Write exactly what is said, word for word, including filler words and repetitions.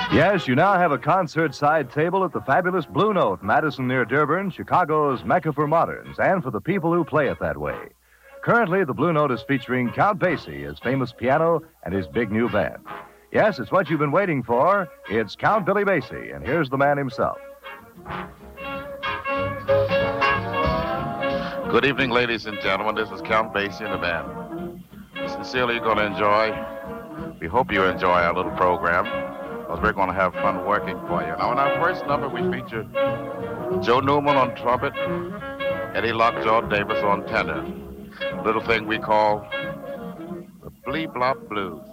Yes, you now have a concert side table at the fabulous Blue Note, Madison near Dearborn, Chicago's Mecca for moderns, and for the people who play it that way. Currently, the Blue Note is featuring Count Basie, his famous piano, and his big new band. Yes, it's what you've been waiting for. It's Count Billy Basie, and here's the man himself. Good evening, ladies and gentlemen. This is Count Basie and the band. Sincerely, you're going to enjoy. We hope you enjoy our little program, because we're going to have fun working for you. Now, in our first number, we featured Joe Newman on trumpet, Eddie Lockjaw Davis on tenor. A little thing we call the Blee Blop Blues.